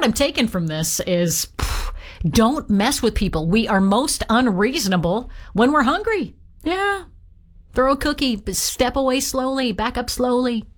I'm taking from this is don't mess with people. We are most unreasonable when we're hungry. Yeah. Throw a cookie, step away slowly, back up slowly.